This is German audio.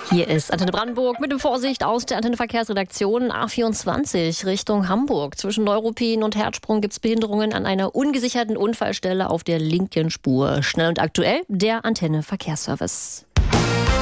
Hier ist Antenne Brandenburg mit dem Vorsicht aus der Antenne Verkehrsredaktion A24 Richtung Hamburg. Zwischen Neuruppin und Herzsprung gibt es Behinderungen an einer ungesicherten Unfallstelle auf der linken Spur. Schnell und aktuell der Antenne Verkehrsservice.